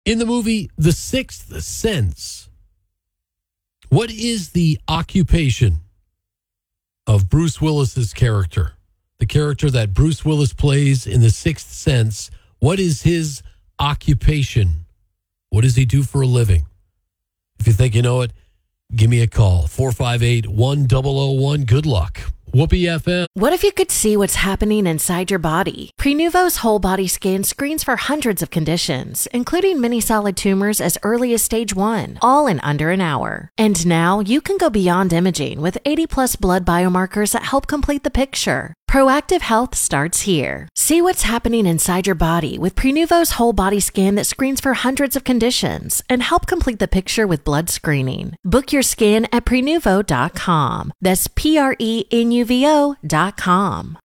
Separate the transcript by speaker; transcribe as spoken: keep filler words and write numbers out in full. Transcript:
Speaker 1: In the movie The Sixth Sense, what is the occupation of Bruce Willis's character? The character that Bruce Willis plays in The Sixth Sense, what is his occupation? What does he do for a living? If you think you know it, give me a call. four five eight, one zero zero one. Good luck. Whoopee F M.
Speaker 2: What if you could see what's happening inside your body? Prenuvo's whole body scan screens for hundreds of conditions, including many solid tumors as early as stage one, all in under an hour. And now you can go beyond imaging with eighty plus blood biomarkers that help complete the picture. Proactive health starts here. See what's happening inside your body with Prenuvo's whole body scan that screens for hundreds of conditions and help complete the picture with blood screening. Book your scan at Prenuvo dot com. That's P R E N U V O dot com.